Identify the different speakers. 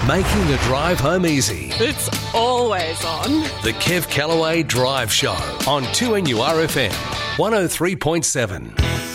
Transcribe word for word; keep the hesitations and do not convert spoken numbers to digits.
Speaker 1: Making the drive home easy.
Speaker 2: It's always on.
Speaker 1: The Kev Callaway Drive Show on two N U R F M one oh three point seven.